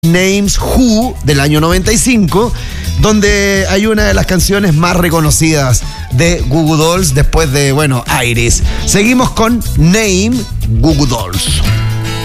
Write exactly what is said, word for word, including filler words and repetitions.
Names Who del año noventa y cinco, donde hay una de las canciones más reconocidas de Goo Goo Dolls después de, bueno, Iris. Seguimos con Name Goo Goo Dolls.